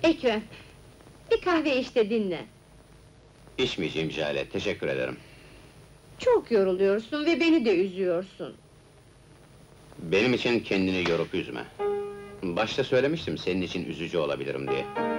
Ekrem, bir kahve iç de dinle. İçmeyeceğim Jale, teşekkür ederim. Çok yoruluyorsun ve beni de üzüyorsun. Benim için kendini yorup üzme. Başta söylemiştim senin için üzücü olabilirim diye.